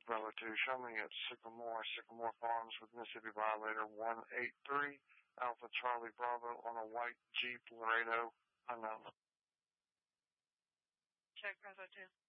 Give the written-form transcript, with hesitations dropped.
Bravo 2, show me at Sycamore Farms with Mississippi Violator 183, Alpha Charlie Bravo on a white Jeep Laredo, unknown. Check Bravo 2.